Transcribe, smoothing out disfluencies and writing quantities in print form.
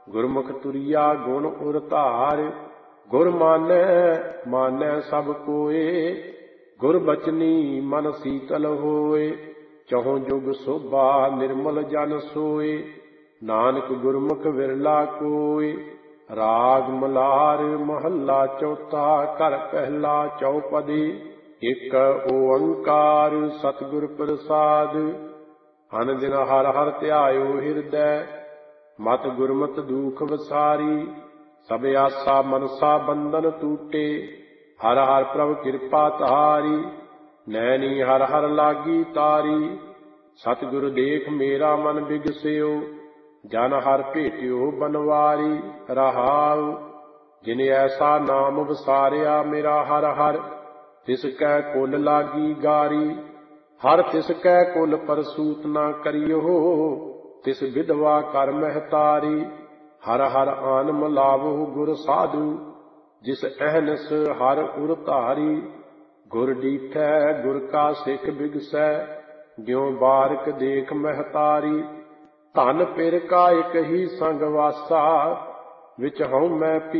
ਗੁਰਮੁਖ ਤੁਰਿਆ ਗੁਣ ਉਰ ਧਾਰ। ਗੁਰ ਮਾਨੈ ਮਾਨੈ ਸਭ ਕੋਏ, ਗੁਰ ਬਚਨੀ ਮਨ ਸੀਤਲ ਹੋਏ। ਚਹੁ ਜੁਗ ਸੋਭਾ ਨਿਰਮਲ ਜਨ ਸੋਏ, ਨਾਨਕ ਗੁਰਮੁਖ ਵਿਰਲਾ ਕੋਇ। ਰਾਗ ਮਲਾਰ ਮਹੱਲਾ ਚੌਥਾ, ਘਰ ਪਹਿਲਾ ਚੌਪਦੀ। ਇਕ ਓੰਕਾਰ ਸਤਿਗੁਰ ਪ੍ਰਸਾਦ। ਅਨ ਦਿਨ ਹਰਿ ਹਰਿ ਧਿਆਇਓ ਹਿਰਦੈ, ਮਤ ਗੁਰਮਤਿ ਦੂਖ ਵਸਾਰੀ। ਸਭ ਆਸਾ ਮਨਸਾ ਬੰਧਨ ਟੂਟੇ, ਹਰਿ ਹਰਿ ਪ੍ਰਭ ਕਿਰਪਾ ਧਾਰੀ। ਨੈਣੀ ਹਰਿ ਹਰਿ ਲਾਗੀ ਤਾਰੀ, ਸਤਿਗੁਰ ਦੇਖ ਮੇਰਾ ਮਨ ਬਿਗਸਿਓ। ਜਨ ਹਰਿ ਭੇਟਿਓ ਬਨਵਾਰੀ। ਰਹਾਉ ਜਿਨ ਐਸਾ ਨਾਮ ਵਸਾਰਿਆ ਮੇਰਾ ਹਰਿ ਹਰਿ, ਤਿਸ ਕੈ ਕੁਲ ਲਾਗੀ ਗਾਰੀ। ਹਰਿ ਤਿਸ ਕੈ ਕੁਲ ਪਰਸੂਤ ਨਾ ਕਰਿਓ, ਤਿਸ ਵਿਧਵਾ ਕਰ ਮਹਿਤਾਰੀ। ਹਰਿ ਹਰਿ ਆਨ ਮਿਲਾਵਹੁ ਗੁਰ ਸਾਧੂ, ਜਿਸ ਅਹਨਿਸ ਹਰਿ ਉਰ ਧਾਰੀ। ਗੁਰ ਡੀਠੈ ਗੁਰ ਕਾ ਸਿੱਖ ਬਿਗਸੈ, ਜਿਉ ਬਾਰਕ ਦੇਖ ਮਹਿਤਾਰੀ। ਧਨ ਪਿਰ ਕਾ ਇਕ ਹੀ ਸੰਗ ਵਾਸਾ, ਵਿਚ ਹਉ ਮੈਂ